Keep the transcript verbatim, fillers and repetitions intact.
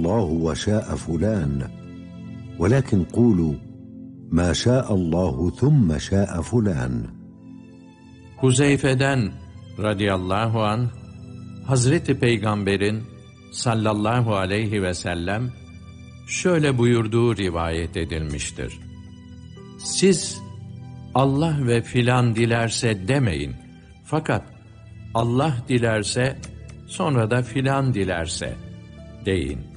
الله وشاء فلان ولكن قولوا ما شاء الله ثم شاء فلان. Huzeyfe'den radıyallahu anh, Hazreti Peygamber'in sallallahu aleyhi ve sellem şöyle buyurduğu rivayet edilmiştir. Siz Allah ve filan dilerse demeyin. Fakat Allah dilerse, sonra da filan dilerse deyin.